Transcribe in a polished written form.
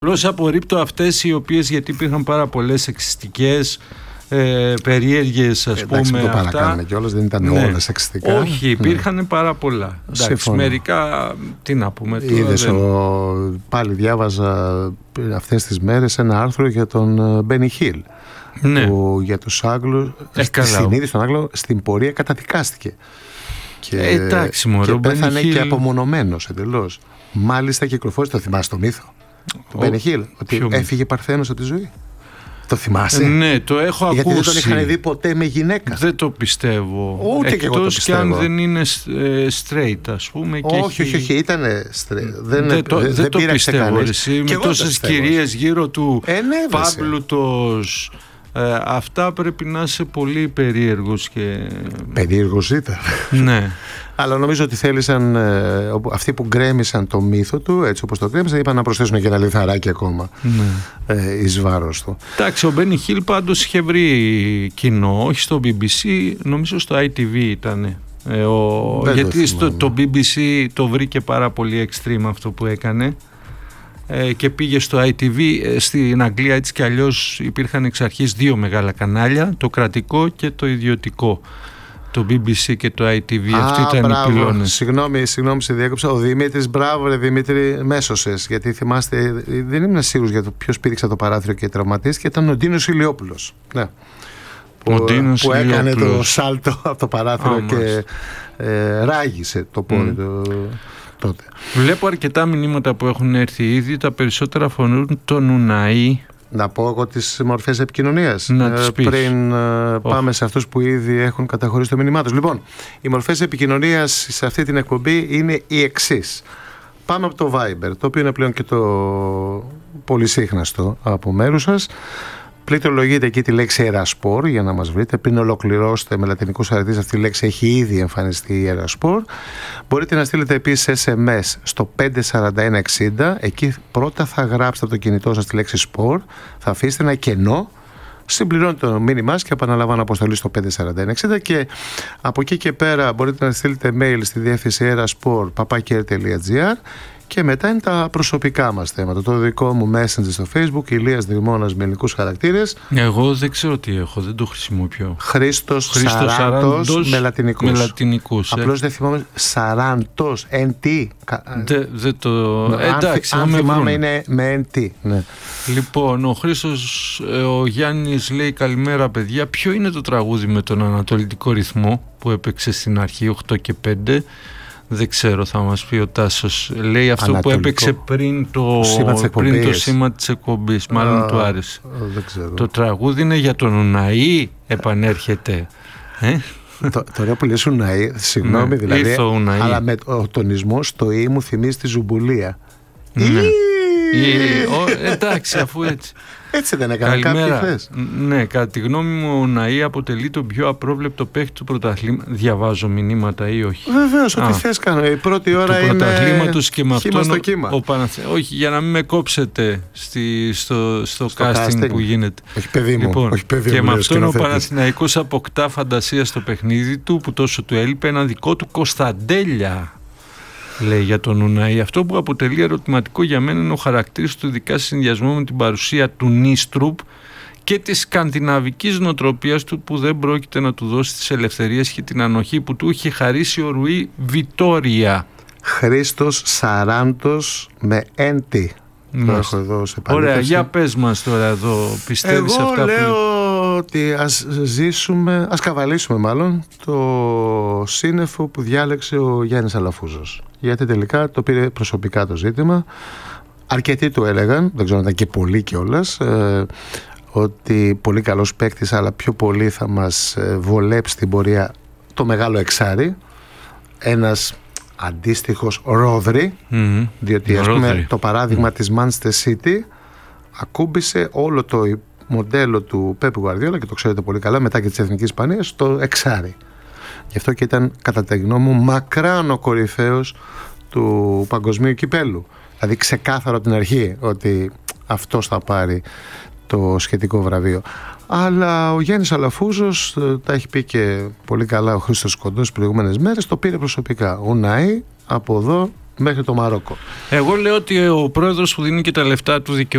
Απλώς απορρίπτω αυτές οι οποίες, γιατί υπήρχαν πάρα πολλές εξιστικές, περίεργες, ας πούμε. Το παρακάνανε κιόλας, δεν ήταν όλες εξιστικά. Όχι, υπήρχαν πάρα πολλά. Εντάξει, μερικά, τι να πούμε τώρα. Είδες, πάλι διάβαζα αυτές τις μέρες ένα άρθρο για τον Μπένι Χιλ. Ναι. Που για τους Άγγλους, στη συνείδηση των Άγγλων, στην πορεία καταδικάστηκε. Και πέθανε και απομονωμένος εντελώς. Μάλιστα κυκλοφόρησε, το θυμάσαι το μύθο του Μπένι Χιλ, ότι έφυγε παρθένος από τη ζωή. Το θυμάσαι? Ναι, το έχω ακούσει. Γιατί δεν τον είχαν δει ποτέ με γυναίκα. Δεν το πιστεύω. Ούτε και εγώ το πιστεύω. Εκτός κι αν δεν είναι straight, ας πούμε. Όχι, ήταν straight. Δεν το πιστεύω. Με τόσες κυρίες γύρω του Παύλουτος. Αυτά πρέπει να είσαι πολύ περίεργος και... Περίεργος ήταν. Ναι. Αλλά νομίζω ότι θέλησαν, αυτοί που γκρέμισαν το μύθο του, έτσι όπως το γκρέμισαν, είπαν να προσθέσουν και ένα λιθαράκι ακόμα, εις βάρος του. Εντάξει, ο Μπένι Χιλ πάντως είχε βρει κοινό, όχι στο BBC, νομίζω στο ITV ήταν. Γιατί το BBC το βρήκε πάρα πολύ extreme αυτό που έκανε. Και πήγε στο ITV. Στην Αγγλία έτσι κι αλλιώς υπήρχαν εξ αρχής δύο μεγάλα κανάλια, το κρατικό και το ιδιωτικό, το BBC και το ITV. Αυτοί ήταν οι πυλώνες. Συγγνώμη, σε διέκοψα. Ο Δημήτρης, μπράβο ρε Δημήτρη, μέσωσες, γιατί θυμάστε, δεν ήμουν σίγουρος για το ποιος πήδηξε το παράθυρο και τραυματίστηκε. Ήταν ο Ντίνος Ηλιόπουλος. Ναι. Που έκανε το σάλτο από το παράθυρο και ράγισε το πόδι του. Τότε. Βλέπω αρκετά μηνύματα που έχουν έρθει ήδη. Τα περισσότερα αφορούν τον Unai. Να πω εγώ τις μορφές επικοινωνίας πριν πάμε σε αυτούς που ήδη έχουν καταχωρήσει το μήνυμά τους. Λοιπόν, οι μορφές επικοινωνίας σε αυτή την εκπομπή είναι οι εξής. Πάμε από το Viber, το οποίο είναι πλέον και το πολυσύχναστο από μέρους σας. Πληκτρολογείτε εκεί τη λέξη Ερασπορ για να μας βρείτε. Πριν ολοκληρώσετε με λατινικούς χαρακτήρες, αυτή η λέξη έχει ήδη εμφανιστεί, η Ερασπορ. Μπορείτε να στείλετε επίσης SMS στο 54160. Εκεί πρώτα θα γράψετε από το κινητό σας τη λέξη Sport. Θα αφήσετε ένα κενό. Συμπληρώνετε το μήνυμά και επαναλαμβάνω αποστολή στο 54160 και από εκεί και πέρα μπορείτε να στείλετε mail στη διεύθυνση erasport@air.gr. Και μετά είναι τα προσωπικά μας θέματα. Το δικό μου Messenger στο Facebook, Ηλίας Δρυμώνας με ελληνικούς χαρακτήρες. Εγώ δεν ξέρω τι έχω, δεν το χρησιμοποιώ. Χρήστος Σαράντος με λατινικούς. Απλώς δεν θυμάμαι. Σαράντος, NT. Δεν το... Εντάξει, αν θυμάμαι είναι με NT. Ναι. Λοιπόν, ο Χρήστος, ο Γιάννης λέει καλημέρα παιδιά. Ποιο είναι το τραγούδι με τον ανατολικό ρυθμό που έπαιξε στην αρχή 8 και 5? Δεν ξέρω, θα μας πει ο Τάσος. Λέει αυτό ανατολικό, που έπαιξε πριν το σήμα της εκπομπής. Μάλλον του άρεσε. Δεν ξέρω. Το τραγούδι είναι για τον Unai, επανέρχεται. Τώρα που λες Unai, συγγνώμη δηλαδή, αλλά με ο τονισμός στο «η» μου θυμίζει τη Ζουμπουλία. Εντάξει, αφού έτσι. Έτσι δεν έκανα κάποιοι χθες. Ναι, κατά τη γνώμη μου ο Unai αποτελεί τον πιο απρόβλεπτο παίκτη του πρωταθλήματος. Διαβάζω μηνύματα ή όχι? Βεβαίως, ό,τι θες κάνω. Η πρώτη ώρα του είναι πρωταθλήματος και με αυτόν στο κύμα. Όχι, για να μην με κόψετε στο casting που γίνεται. Όχι παιδί μου. Λοιπόν, όχι παιδί και μου, με αυτόν ο Παναθηναϊκός αποκτά φαντασία στο παιχνίδι του που τόσο του έλειπε, ένα δικό του Κωνσταντέλια. Λέει για τον Unai. Αυτό που αποτελεί ερωτηματικό για μένα είναι ο χαρακτήρας του, ειδικά σε συνδυασμό με την παρουσία του Νίστρουπ και της σκανδιναβικής νοοτροπίας του που δεν πρόκειται να του δώσει τις ελευθερίες και την ανοχή που του είχε χαρίσει ο Ρουί Βιτόρια. Χρήστος Σαράντος με NT. Ωραία, για πες μας τώρα εδώ, πιστεύεις εγώ αυτά λέω ότι ας καβαλήσουμε μάλλον το σύννεφο που διάλεξε ο Γιάννης Αλαφούζος, γιατί τελικά το πήρε προσωπικά το ζήτημα. Αρκετοί του έλεγαν, δεν ξέρω αν ήταν και πολλοί κιόλας, ότι πολύ καλός παίκτης, αλλά πιο πολύ θα μας βολέψει την πορεία το μεγάλο εξάρι, ένας αντίστοιχος Ρόδρυ, διότι ας πούμε το παράδειγμα της Manchester City ακούμπησε όλο το μοντέλο του Πεπ Γκουαρδιόλα, και το ξέρετε πολύ καλά, μετά και της Εθνικής Ισπανίας, στο εξάρι. Γι' αυτό και ήταν κατά τη γνώμη μου μακράν ο κορυφαίος του παγκοσμίου κυπέλου. Δηλαδή ξεκάθαρο από την αρχή ότι αυτός θα πάρει το σχετικό βραβείο. Αλλά ο Γιάννης Αλαφούζος, τα έχει πει και πολύ καλά ο Χρήστος Κοντός τις προηγούμενες μέρες, το πήρε προσωπικά. Unai από εδώ μέχρι το Μαρόκο. Εγώ λέω ότι ο πρόεδρος που δίνει και τα λεφτά του